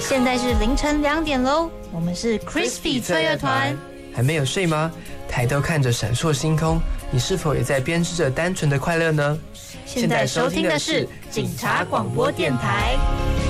现在是凌晨2点喽，我们是 Crispy 策乐团。 还没有睡吗？抬头看着闪烁星空，你是否也在编织着单纯的快乐呢？ 现在收听的是警察广播电台。